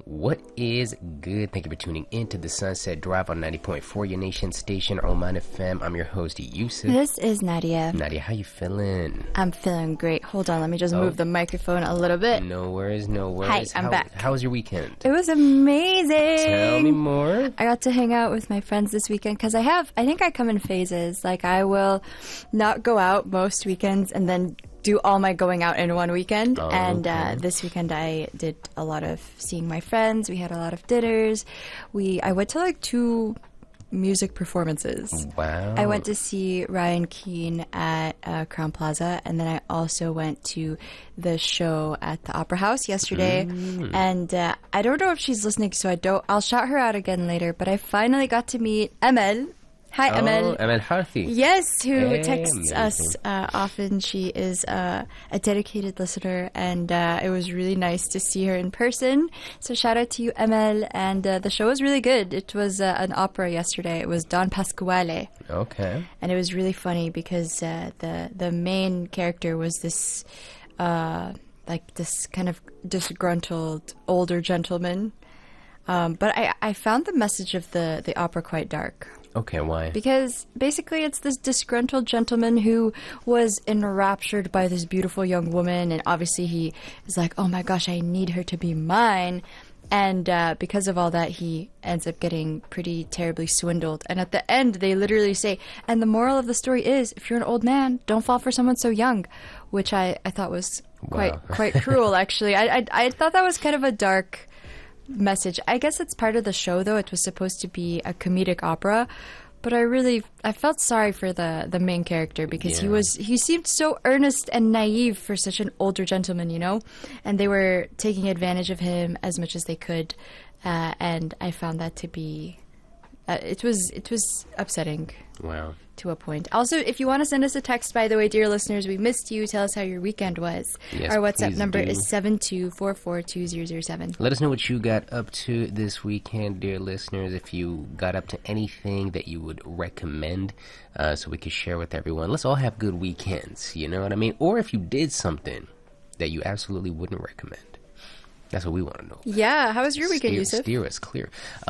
What is good? Thank you for tuning in to the Sunset Drive on 90.4, your nation station, Oman FM. I'm your host, Yusuf. This is Nadia. Nadia, how you feeling? I'm feeling great. Hold on, let me just move the microphone a little bit. No worries, no worries. Hi, I'm back. How was your weekend? It was amazing. Tell me more. I got to hang out with my friends this weekend because I think I come in phases. Like, I will not go out most weekends and then do all my going out in one weekend. This weekend I did a lot of seeing my friends. We had a lot of dinners. I went to like 2 music performances. Wow. I went to see Ryan Keane at Crown Plaza, and then I also went to the show at the Opera House yesterday. And I don't know if she's listening, so I'll shout her out again later, but I finally got to meet Emel. Hi, Emel. Emel Harthi. Yes, who texts amazing. us often. She is a dedicated listener, and it was really nice to see her in person. So shout out to you, Emel. And the show was really good. It was an opera yesterday. It was Don Pasquale. Okay. And it was really funny because the main character was this this kind of disgruntled older gentleman. But I found the message of the opera quite dark. Okay, why? Because basically it's this disgruntled gentleman who was enraptured by this beautiful young woman, and obviously he is like, oh my gosh, I need her to be mine. And because of all that, he ends up getting pretty terribly swindled. And at the end, they literally say, and the moral of the story is, if you're an old man, don't fall for someone so young, which I thought was quite cruel, actually. I thought that was kind of a dark message. I guess it's part of the show, though. It was supposed to be a comedic opera, but I felt sorry for the main character because he seemed so earnest and naive for such an older gentleman, you know, and they were taking advantage of him as much as they could, and I found that to be it was upsetting. Wow. To a point. Also, if you want to send us a text, by the way, dear listeners, we missed you. Tell us how your weekend was. Yes, our WhatsApp number do. is 72442007. Let us know what you got up to this weekend, dear listeners. If you got up to anything that you would recommend, so we could share with everyone. Let's all have good weekends, you know what I mean? Or if you did something that you absolutely wouldn't recommend. That's what we want to know. Yeah, how was your weekend, Yusuf? Steer us clear.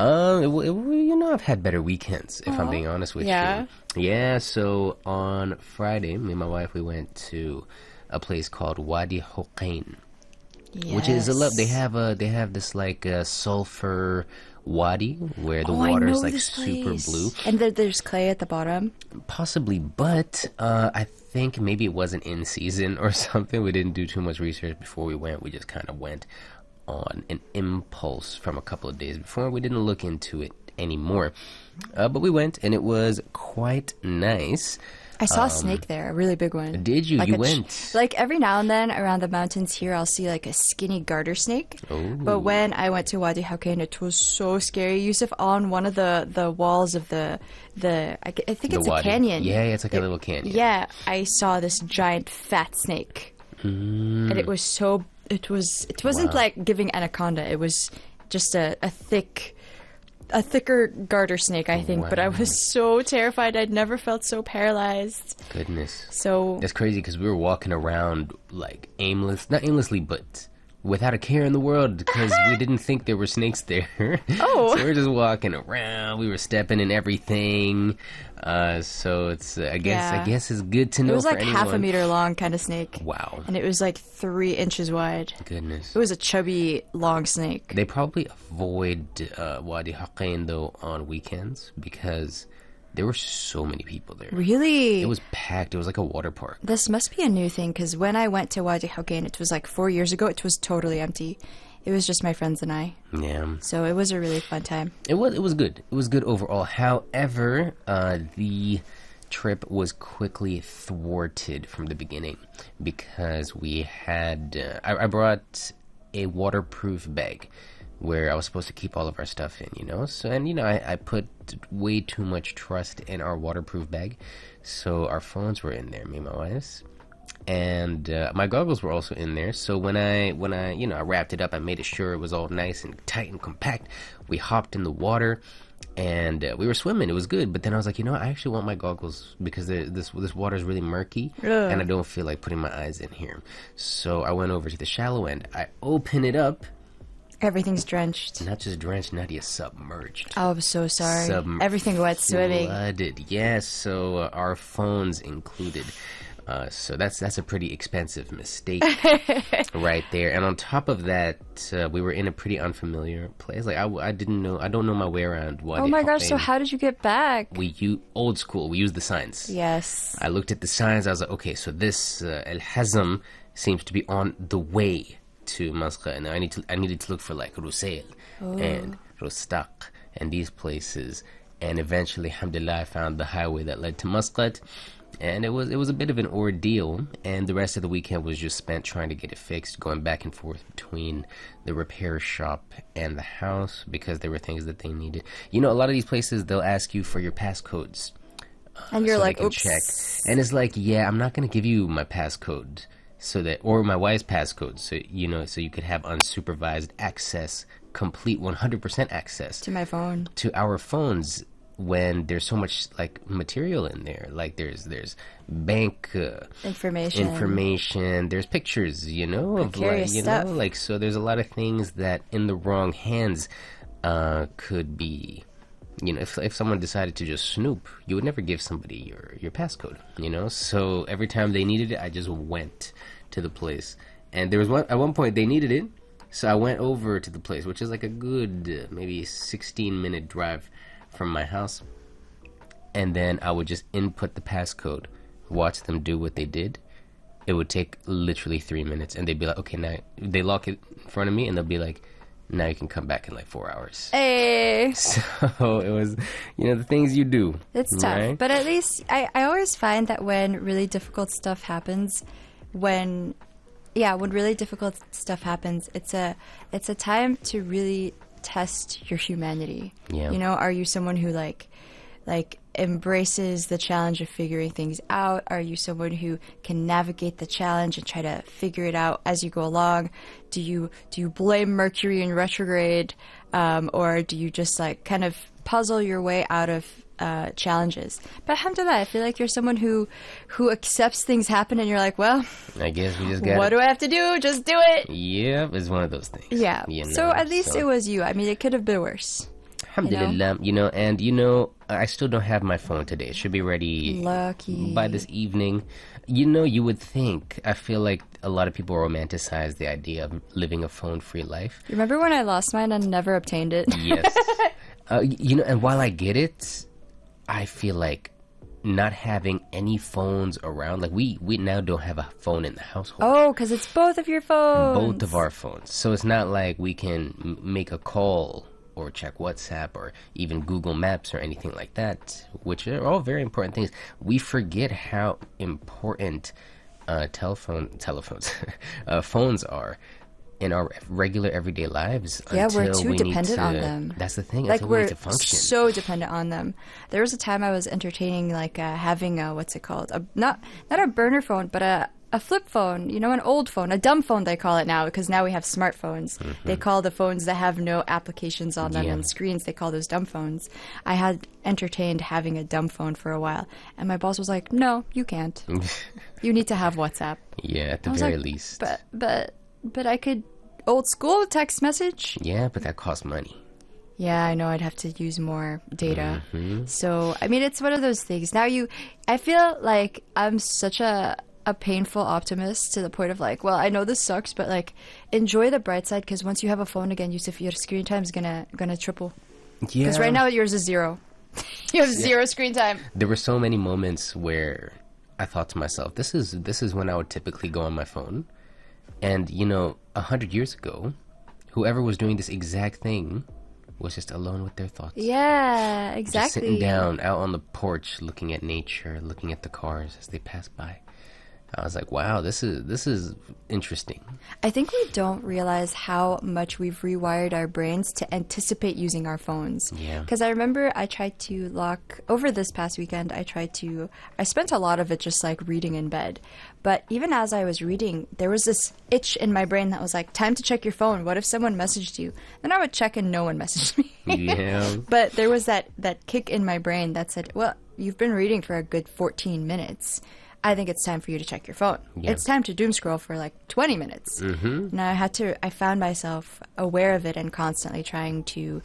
I've had better weekends, if I'm being honest with you. Yeah, so on Friday, me and my wife, we went to a place called Wadi Hoqain, which is they have this like sulfur wadi where the water is like super blue. And there's clay at the bottom? Possibly, but I think maybe it wasn't in season or something. We didn't do too much research before we went. We just kind of went on an impulse from a couple of days before. We didn't look into it anymore. But we went, and it was quite nice. I saw a snake there, a really big one. Did you? Like you went? Like every now and then around the mountains here, I'll see like a skinny garter snake. Ooh. But when I went to Wadi Hoqain, it was so scary. Yusuf, on one of the walls of I think it's a canyon. Yeah, it's like a little canyon. Yeah, I saw this giant fat snake. And it was so... It wasn't like giving anaconda. It was just a thicker garter snake, I think. Wow. But I was so terrified. I'd never felt so paralyzed. Goodness. So that's crazy because we were walking around like not aimlessly, but without a care in the world because we didn't think there were snakes there. Oh. So we were just walking around. We were stepping in everything. So it's I guess it's good to know. It was like for half a meter long kind of snake. Wow. And it was like 3 inches wide. Goodness. It was a chubby, long snake. They probably avoid Wadi Hoqain though on weekends because there were so many people there. Really? It was packed. It was like a water park. This must be a new thing because when I went to Wadi Hoqain, it was like 4 years ago. It was totally empty. It was just my friends and I. Yeah. So it was a really fun time. It was good. It was good overall. However, the trip was quickly thwarted from the beginning because we had... I brought a waterproof bag where I was supposed to keep all of our stuff in, you know? So, and, you know, I put way too much trust in our waterproof bag. So our phones were in there, me and my wife's. And my goggles were also in there. So when I I wrapped it up, I made sure it was all nice and tight and compact. We hopped in the water and we were swimming. It was good. But then I was like, I actually want my goggles because this water is really murky. Ugh. And I don't feel like putting my eyes in here. So I went over to the shallow end. I open it up Everything's drenched. Not just drenched, Nadia, submerged. Oh, I'm so sorry. Everything wet swimming. Flooded, yes. So our phones included. So that's a pretty expensive mistake right there. And on top of that, we were in a pretty unfamiliar place. Like I don't know my way around. Oh my gosh! So how did you get back? Old school. We used the signs. Yes. I looked at the signs. I was like, okay, so this El Hazm seems to be on the way to Masqa, and I needed to look for like Rusail and Rostaq and these places, and eventually, alhamdulillah, I found the highway that led to Muscat, and it was a bit of an ordeal, and the rest of the weekend was just spent trying to get it fixed, going back and forth between the repair shop and the house because there were things that they needed. You know, a lot of these places they'll ask you for your passcodes. And you're so like, they can oops. check. And it's like, yeah, I'm not going to give you my passcode or my wife's passcode, so you could have unsupervised access, complete 100% access To my phone. to our phones when there's so much like material in there. Like there's bank information, there's pictures, of Precarious stuff. so there's a lot of things that in the wrong hands could be. If someone decided to just snoop, you would never give somebody your passcode, So every time they needed it, I just went to the place. And there was at one point they needed it, so I went over to the place, which is like a good maybe 16-minute drive from my house. And then I would just input the passcode, watch them do what they did. It would take literally 3 minutes, and they'd be like, okay, now they lock it in front of me, and they'll be like, now you can come back in like 4 hours. Hey. So it was, the things you do. It's tough. Right? But at least I always find that when really difficult stuff happens, when really difficult stuff happens, it's a time to really test your humanity. Yeah. Are you someone who like embraces the challenge of figuring things out? Are you someone who can navigate the challenge and try to figure it out as you go along? Do you blame Mercury in retrograde, or do you just like kind of puzzle your way out of challenges? But alhamdulillah, I feel like you're someone who accepts things happen, and you're like, well, I guess we just got what do I have to do? Just do it. Yeah, it's one of those things. Yeah. So at least it was you. I mean, it could have been worse. Alhamdulillah, and I still don't have my phone today. It should be ready Lucky. by this evening. You would think, I feel like a lot of people romanticize the idea of living a phone-free life. You remember when I lost mine and never obtained it? Yes. And while I get it, I feel like not having any phones around, like we now don't have a phone in the household. Oh, because it's both of your phones. Both of our phones. So it's not like we can make a call or check WhatsApp or even Google Maps or anything like that, which are all very important things. We forget how important phones are in our regular everyday lives. Yeah, we're too dependent on them. That's the thing. Like we we're need to function. so dependent on them. There was a time I was entertaining like having a what's it called? Not a burner phone, but a flip phone, an old phone, a dumb phone they call it now, because now we have smartphones. Mm-hmm. They call the phones that have no applications on them and screens, they call those dumb phones. I had entertained having a dumb phone for a while, and my boss was like, no, you can't. You need to have WhatsApp. Yeah, at the very least. But I could old school text message. Yeah, but that costs money. Yeah, I know. I'd have to use more data. Mm-hmm. So, I mean, it's one of those things. Now I feel like I'm such a painful optimist to the point of like, well, I know this sucks, but like, enjoy the bright side, because once you have a phone again, Yusuf, your screen time is gonna triple. Yeah. Because right now yours is 0. You have 0 screen time. There were so many moments where I thought to myself, this is when I would typically go on my phone. And 100 years ago, whoever was doing this exact thing was just alone with their thoughts. Yeah, exactly. Just sitting down out on the porch, looking at nature, looking at the cars as they pass by. I was like, wow, this is interesting. I think we don't realize how much we've rewired our brains to anticipate using our phones. Yeah. Because I remember I tried to over this past weekend, I spent a lot of it just like reading in bed. But even as I was reading, there was this itch in my brain that was like, time to check your phone. What if someone messaged you? Then I would check and no one messaged me. Yeah. But there was that kick in my brain that said, well, you've been reading for a good 14 minutes. I think it's time for you to check your phone. Yeah. It's time to doom scroll for like 20 minutes. Mm-hmm. And I found myself aware of it and constantly trying to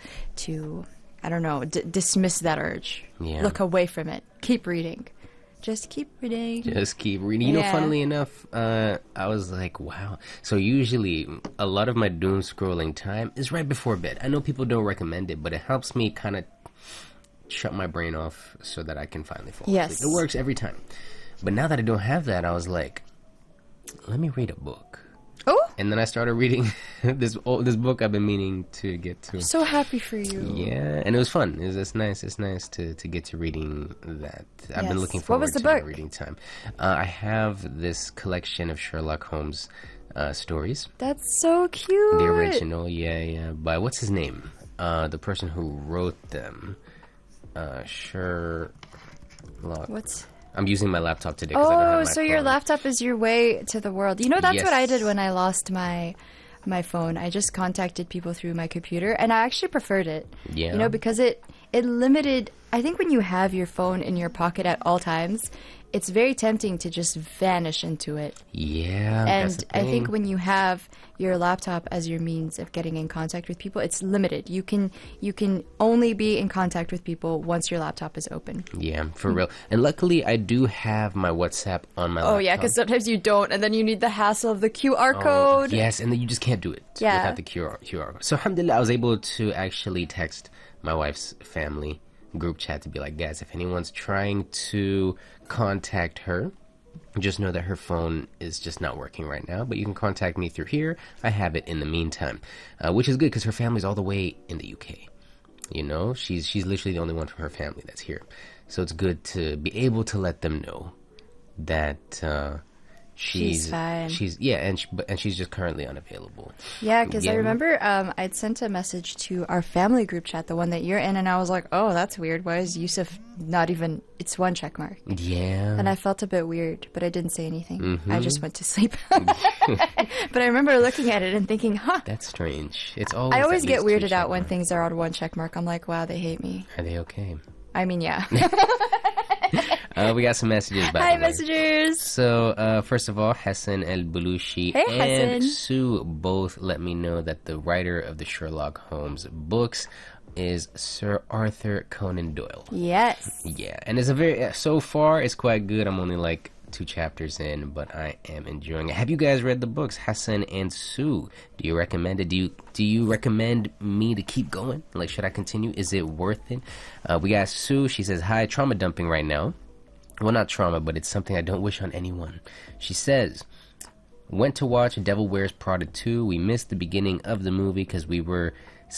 I don't know, dismiss that urge. Yeah. Look away from it. Keep reading. Just keep reading. Just keep reading. You know, Yeah. funnily enough, I was like, wow. So usually, a lot of my doom scrolling time is right before bed. I know people don't recommend it, but it helps me kind of shut my brain off so that I can finally fall Yes. asleep. It works every time. But now that I don't have that, I was like, let me read a book. Oh, And then I started reading this book I've been meaning to get to. so happy for you. Yeah, and it was fun. It's nice. It's nice to get to reading that. I've been Yes. looking What forward was the to my book? reading time. I have this collection of Sherlock Holmes stories. That's so cute. The original, yeah. By what's his name? The person who wrote them. Sherlock. What's I'm using my laptop today. 'Cause I don't have Oh, my so your phone. laptop is your way to the world. You know, that's what I Yes. did when I lost my phone. I just contacted people through my computer, and I actually preferred it. Yeah. You know, because it limited. I think when you have your phone in your pocket at all times, it's very tempting to just vanish into it. Yeah, that's And the I think thing. when you have your laptop as your means of getting in contact with people, it's limited. You can only be in contact with people once your laptop is open. Yeah, for real. And luckily, I do have my WhatsApp on my laptop. Oh yeah, because sometimes you don't, and then you need the hassle of the QR code. Yes, and then you just can't do it Yeah. without the QR code. So alhamdulillah, I was able to actually text my wife's family group chat to be like, guys, if anyone's trying to contact her, just know that her phone is just not working right now, but you can contact me through here. I have it in the meantime, which is good because her family's all the way in the UK. You know, she's literally the only one from her family that's here. So it's good to be able to let them know that she's fine. and she's just currently unavailable. Yeah, because I Yeah. remember I'd sent a message to our family group chat, the one that you're in, and I was like, oh, that's weird. Why is Yusuf not even, it's one check mark. Yeah. And I felt a bit weird, but I didn't say anything. Mm-hmm. I just went to sleep. But I remember looking at it and thinking, huh. That's strange. It's always. I always at get least two weirded out when check things are on one check mark. I'm like, wow, they hate me. marks. Are they okay? I mean, yeah. We got some messages by Hi, the way. messengers. So, first of all, Hassan El Belushi Hey, and Hassan. Sue both let me know that the writer of the Sherlock Holmes books is Sir Arthur Conan Doyle. Yes. Yeah, and it's a very so far it's quite good. I'm only like 2 chapters in, but I am enjoying it. Have you guys read the books, Hassan and Sue? Do you recommend it? Do you recommend me to keep going? Like, should I continue? Is it worth it? We got Sue. She says, "Hi, trauma dumping right now." Well, not trauma, but it's something I don't wish on anyone. She says, "Went to watch Devil Wears Prada 2. We missed the beginning of the movie because we were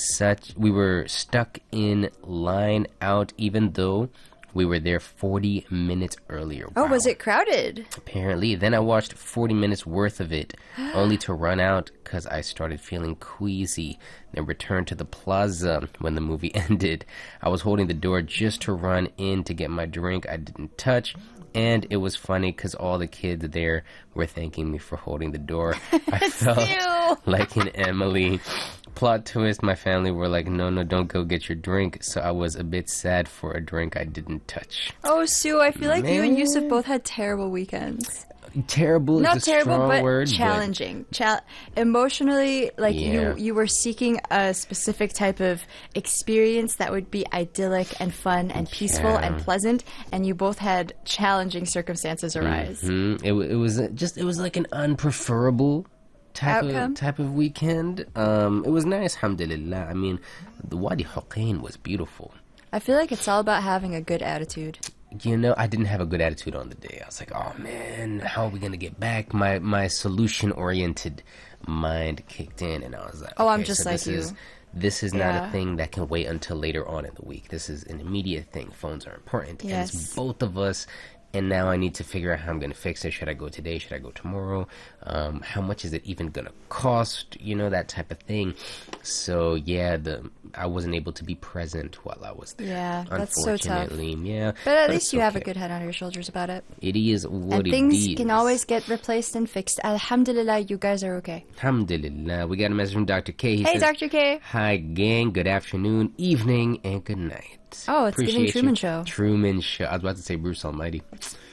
stuck in line out, even though we were there 40 minutes earlier." Oh, Wow. was it crowded? Apparently. Then I watched 40 minutes worth of it, only to run out because I started feeling queasy. Then returned to the plaza when the movie ended. I was holding the door just to run in to get my drink I didn't touch. And it was funny because all the kids there were thanking me for holding the door. I felt Ew. like an Emily. Plot twist, my family were like, no, don't go get your drink. So I was a bit sad for a drink I didn't touch. Oh, Sue, I feel like you and Man. Yusuf both had terrible weekends. Terrible Not is a terrible, strong but word. challenging. Emotionally, like Yeah. you were seeking a specific type of experience that would be idyllic and fun and peaceful Yeah. and pleasant, and you both had challenging circumstances arise. It was like an unpreferable Outcome? type of weekend. It was nice, alhamdulillah. I mean, the Wadi Huqain was beautiful. I feel like it's all about having a good attitude. You know, I didn't have a good attitude on the day. I was like, oh man, how are we gonna get back? My solution oriented mind kicked in, and I was like, Oh, I'm okay, just so like this you. This is not Yeah. a thing that can wait until later on in the week. This is an immediate thing. Phones are important, and it's Yes. both of us. And now I need to figure out how I'm going to fix it. Should I go today? Should I go tomorrow? How much is it even going to cost? You know, that type of thing. So, yeah, I wasn't able to be present while I was there. Yeah, that's so tough. Unfortunately, yeah. But at it's least you have a okay. good head on your shoulders about it. It is what And it things is. can always get replaced and fixed. Alhamdulillah, you guys are okay. Alhamdulillah. We got a message from Dr. K. He Hey, says, Dr. K. Hi, gang. Good afternoon, evening, and good night. Oh, it's giving Appreciate you. Truman Show. Truman Show. I was about to say Bruce Almighty.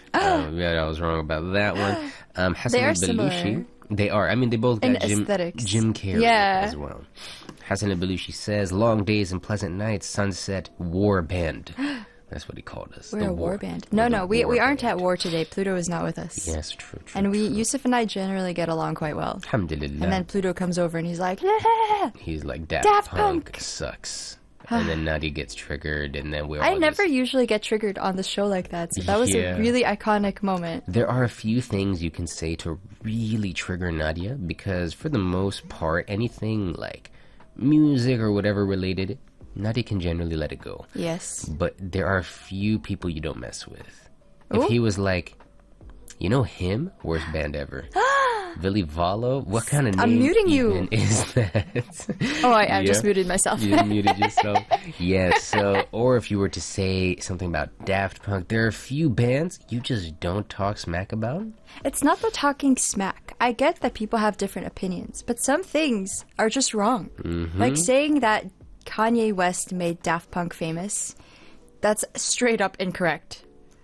Yeah, I was wrong about that one. Hassan They are al-Belushi. similar. They are. I mean, they both In got aesthetics. Jim Carrey Yeah. as well. Hassan al-Belushi says, long days and pleasant nights, sunset, war band. That's what he called us. We're the a war band. We're No, the we war aren't band. at war today. Pluto is not with us. Yes, true. And true. Yusuf and I generally get along quite well. Alhamdulillah. And then Pluto comes over and he's like, "Yeah." He's like, Daft Daft Punk Punk. sucks. And then Nadia gets triggered, and then we're I all never just... usually get triggered on the show like that, so that was Yeah. a really iconic moment. There are a few things you can say to really trigger Nadia, because for the most part, anything like music or whatever related, Nadia can generally let it go. Yes. But there are a few people you don't mess with. Ooh. If he was like, you know him? Worst band ever. Billy Valo? What kind of name I'm muting you. even is that? Oh, I just Yeah. muted myself. You muted yourself. Yes. So, or if you were to say something about Daft Punk, there are a few bands you just don't talk smack about. It's not the talking smack. I get that people have different opinions, but some things are just wrong. Mm-hmm. Like saying that Kanye West made Daft Punk famous, that's straight up incorrect.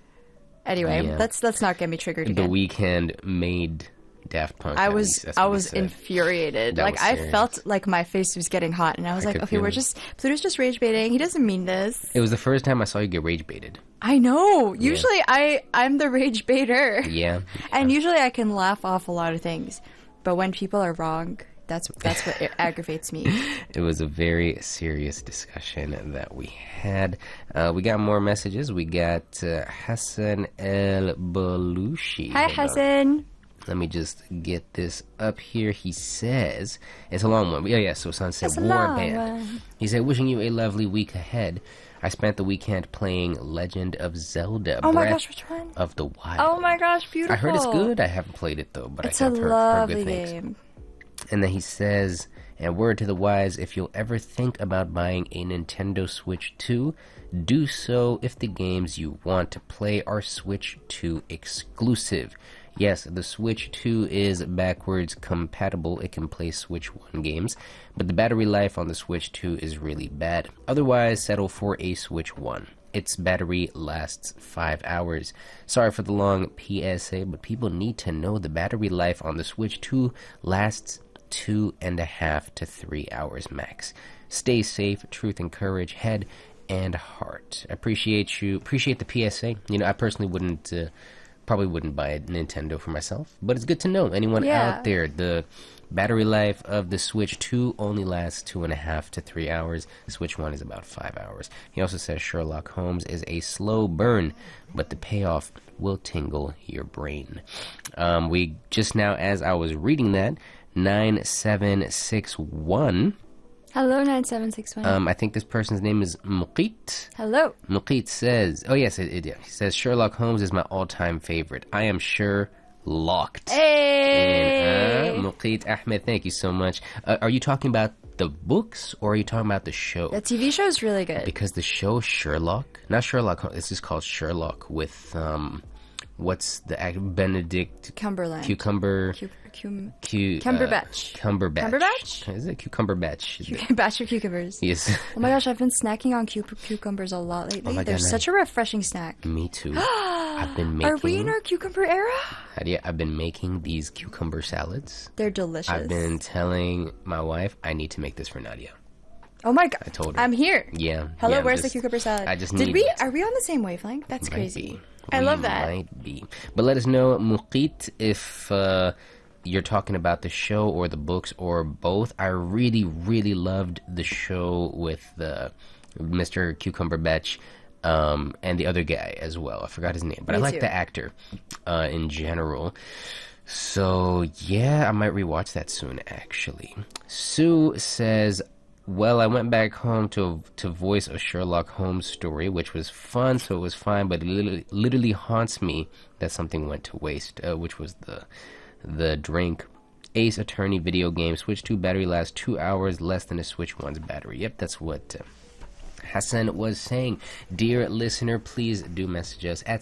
Anyway, Yeah. let's not get me triggered The again. Weeknd made Daft Punk. I at was least. That's what he said. infuriated. That like was I serious. felt like my face was getting hot, and I was like, could okay, feel it. Pluto's just rage baiting. He doesn't mean this. It was the first time I saw you get rage baited. I know. Usually I'm the rage baiter. Yeah. And usually I can laugh off a lot of things. But when people are wrong, that's what aggravates me. It was a very serious discussion that we had. We got more messages. We got Hassan El Belushi. Hi, Hold on. Hassan. Let me just get this up here. He says, it's a long one. Yeah, so Sunset It's a War long Band. one. He said, wishing you a lovely week ahead. I spent the weekend playing Legend of Zelda. Oh my Breath gosh, which one? of the Wild. Oh my gosh, beautiful. I heard it's good. I haven't played it though, but It's I a have heard lovely good things. game. And then he says, and word to the wise, if you'll ever think about buying a Nintendo Switch 2, do so if the games you want to play are Switch 2 exclusive. Yes, the Switch 2 is backwards compatible. It can play Switch 1 games, but the battery life on the Switch 2 is really bad. Otherwise, settle for a Switch 1. Its battery lasts 5 hours. Sorry for the long PSA, but people need to know the battery life on the Switch 2 lasts 2.5 to 3 hours max. Stay safe, truth and courage, head and heart. Appreciate the PSA. You know, I personally probably wouldn't buy a Nintendo for myself, but it's good to know. Anyone Yeah. out there, the battery life of the Switch 2 only lasts 2.5 to 3 hours. The Switch 1 is about 5 hours. He also says Sherlock Holmes is a slow burn, but the payoff will tingle your brain. We just now, as I was reading that, 9761. Hello, 9761. I think this person's name is Muqit. Hello. Muqit says, oh yes, yeah. He says, Sherlock Holmes is my all-time favorite. I am sure locked. Hey. And, Muqit Ahmed, thank you so much. Are you talking about the books, or are you talking about the show? The TV show is really good. Because the show Sherlock, not Sherlock Holmes, it's just called Sherlock with, what's the actor? Benedict Cumberland. Cucumber. Cumberbatch. Cumberbatch. Cumberbatch? Is it Cucumberbatch? Batch of cucumbers. Yes. Oh my gosh, I've been snacking on cucumbers a lot lately. my They're God, such a refreshing snack. Me too. I've been making. Are we in our cucumber era? Yeah, I've been making these cucumber salads. They're delicious. I've been telling my wife I need to make this for Nadia. Oh my god. I told her. I'm here. Yeah. Hello, yeah, where's just- the cucumber salad? I just Did need- we? Are we on the same wavelength? That's Might crazy. be. I We love that. Might be. But let us know, Muqit, if you're talking about the show or the books or both. I really, really loved the show with Mr. Cucumberbatch and the other guy as well. I forgot his name, but I Me like too. the actor in general. So, yeah, I might rewatch that soon, actually. Sue says, well, I went back home to voice a Sherlock Holmes story, which was fun, so it was fine, but it literally haunts me that something went to waste, which was the drink. Ace Attorney video game. Switch 2 battery lasts 2 hours, less than a Switch 1's battery. Yep, that's what Hassan was saying. Dear listener, please do message us at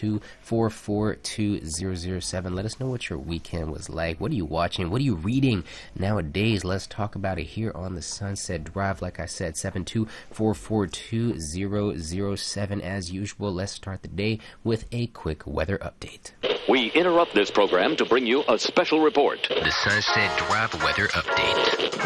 7244207. Let us know what your weekend was like. What are you watching? What are you reading nowadays? Let's talk about it here on the Sunset Drive. Like I said, 7244207. As usual, let's start the day with a quick weather update. We interrupt this program to bring you a special report. The Sunset Drive weather update.